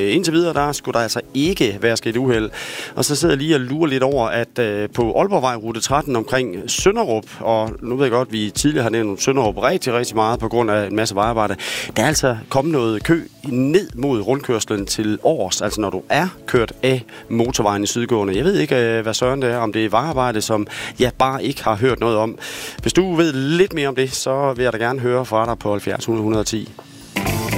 indtil videre, der skulle der altså ikke være sket uheld. Og så sidder jeg lige og lurer lidt over, at på Aalborgvej rute 13 omkring Sønderup, og nu ved jeg godt, at vi tidligere har nævnt Sønderup rigtig, rigtig meget på grund af en masse vejarbejde. Der er altså kommet noget kø ned mod rundkørslen til Års, altså når du er kørt af motorvejen i sydgående. Jeg ved ikke, hvad søren det er, om det er vejarbejde, som jeg bare ikke har hørt noget om. Hvis du ved lidt mere om det, så vil jeg da gerne høre fra dig på 70 110.